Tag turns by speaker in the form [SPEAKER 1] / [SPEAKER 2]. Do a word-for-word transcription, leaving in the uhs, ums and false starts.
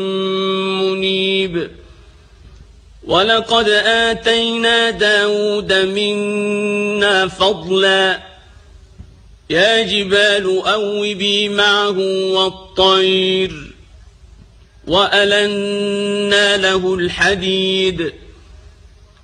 [SPEAKER 1] منيب ولقد آتينا داود منا فضلا يا جبال أوبي معه والطير وألنا له الحديد